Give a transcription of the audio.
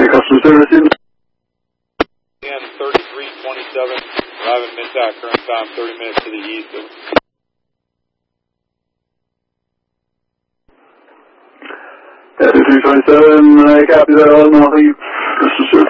customer service in. And 3327, arriving mid-tack, current time 30 minutes to the east of... 3327, copy that, all, thank you. Customer service.